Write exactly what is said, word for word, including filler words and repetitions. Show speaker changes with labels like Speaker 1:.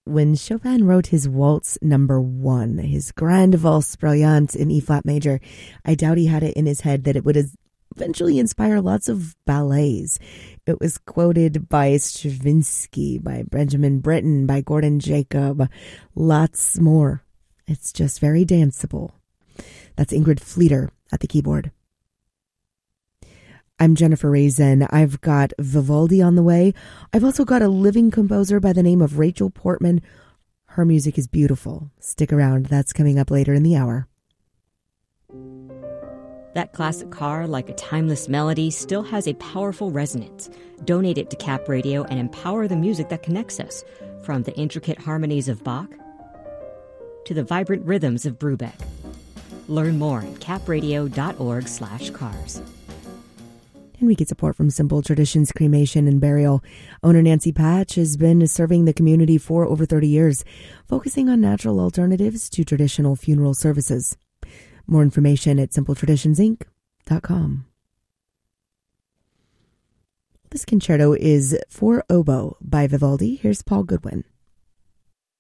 Speaker 1: when Chopin wrote his Waltz Number One, his Grande Valse Brilliante in E-flat major, I doubt he had it in his head that it would eventually inspire lots of ballets. It was quoted by Stravinsky, by Benjamin Britten, by Gordon Jacob, lots more. It's just very danceable. That's Ingrid Fleeter at the keyboard. I'm Jennifer Raisin. I've got Vivaldi on the way. I've also got a living composer by the name of Rachel Portman. Her music is beautiful. Stick around. That's coming up later in the hour.
Speaker 2: That classic car, like a timeless melody, still has a powerful resonance. Donate it to Cap Radio and empower the music that connects us, from the intricate harmonies of Bach to the vibrant rhythms of Brubeck. Learn more at capradio.org slash cars.
Speaker 1: And we get support from Simple Traditions Cremation and Burial. Owner Nancy Patch has been serving the community for over thirty years, focusing on natural alternatives to traditional funeral services. More information at simple traditions inc dot com. This concerto is for oboe by Vivaldi. Here's Paul Goodwin.